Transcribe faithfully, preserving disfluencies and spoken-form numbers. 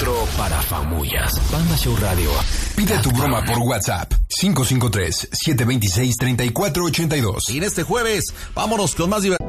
Centro para Famullas. Panda Show Radio. Pide tu broma por WhatsApp. cinco cinco tres, siete dos seis, tres cuatro ocho dos. Y en este jueves, vámonos con más diversión.